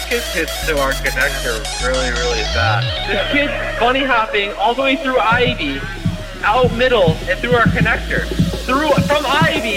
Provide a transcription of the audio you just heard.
kid hits to our connector really, really fast. This kid bunny hopping all the way through Ivy, out middle, and through our connector. From Ivy